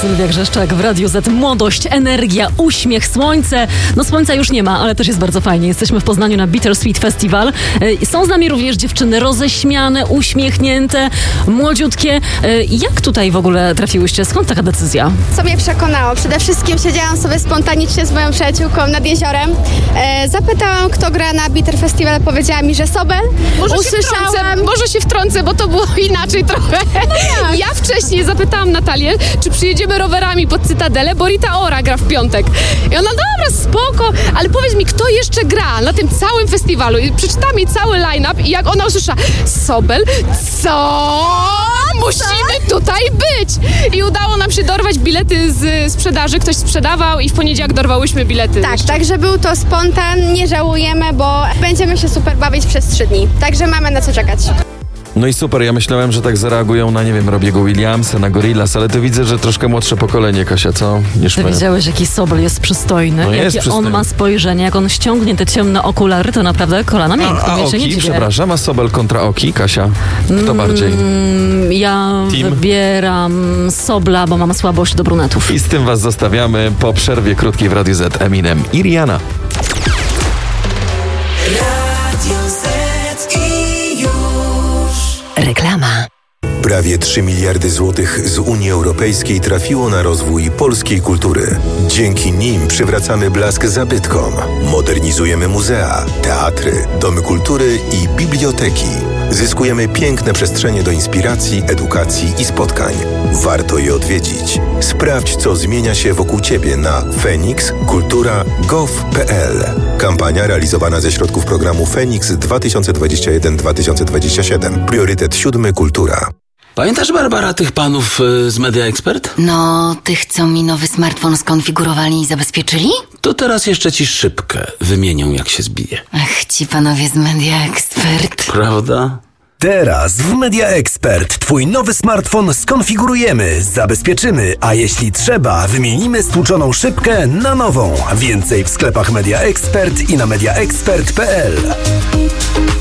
Sylwia Grzeszczak w Radiu Z. Młodość, energia, uśmiech, słońce. No słońca już nie ma, ale też jest bardzo fajnie. Jesteśmy w Poznaniu na Bittersweet Festival. Są z nami również dziewczyny roześmiane, uśmiechnięte, młodziutkie. Jak tutaj w ogóle trafiłyście? Skąd taka decyzja? Co mnie przekonało? Przede wszystkim siedziałam sobie spontanicznie z moją przyjaciółką nad jeziorem. Zapytałam, kto gra na Bitter Festival. Powiedziała mi, że Sobel. Może się wtrącę, bo to było inaczej trochę. No ja wcześniej zapytałam Natalię, czy przyjedziemy rowerami pod Cytadelę, bo Rita Ora gra w piątek. I ona, dobra, spoko, ale powiedz mi, kto jeszcze gra na tym całym festiwalu? I przeczytała mi cały line-up i jak ona usłyszała, Sobel, co? Musimy tutaj być! I udało nam się dorwać bilety z sprzedaży. Ktoś sprzedawał i w poniedziałek dorwałyśmy bilety. Tak, także był to spontan, nie żałujemy, bo będziemy się super bawić przez 3 dni. Także mamy na co czekać. No i super, ja myślałem, że tak zareagują na, nie wiem, Robiego Williamsa, na Gorillaz, ale to widzę, że troszkę młodsze pokolenie, Kasia, co? Niż Ty my. widziałeś, jaki Sobel jest przystojny? No jest Jakie przystojny. on ma spojrzenie, jak on ściągnie te ciemne okulary, to naprawdę kolana miękkie. A Ja się nie Oki, dziwię. przepraszam, a Sobel kontra Oki, Kasia? Kto bardziej? Ja Team? wybieram Sobla, bo mam słabość do brunetów. I z tym was zostawiamy po przerwie krótkiej w Radiu Z. Eminem i Rihanna. Reklama. Prawie 3 miliardy złotych z Unii Europejskiej trafiło na rozwój polskiej kultury. Dzięki nim przywracamy blask zabytkom, modernizujemy muzea, teatry, domy kultury i biblioteki. Zyskujemy piękne przestrzenie do inspiracji, edukacji i spotkań. Warto je odwiedzić. Sprawdź, co zmienia się wokół Ciebie na fenixkultura.gov.pl. Kampania realizowana ze środków programu Fenix 2021-2027. Priorytet 7. Kultura. Pamiętasz, Barbara, tych panów z Media Expert? No, tych, co mi nowy smartfon skonfigurowali i zabezpieczyli? To teraz jeszcze ci szybkę wymienią, jak się zbije. Ach, ci panowie z Media Expert. Prawda? Teraz w Media Expert Twój nowy smartfon skonfigurujemy, zabezpieczymy, a jeśli trzeba, wymienimy stłuczoną szybkę na nową. Więcej w sklepach Media Expert i na mediaexpert.pl.